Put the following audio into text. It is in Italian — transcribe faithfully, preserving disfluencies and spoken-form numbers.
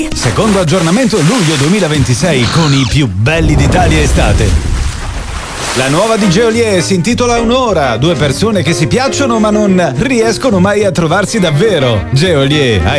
Secondo aggiornamento luglio duemilaventisei con i più belli d'Italia estate. La nuova di Geolier si intitola Un'ora, due persone che si piacciono ma non riescono mai a trovarsi davvero. Geolier, hai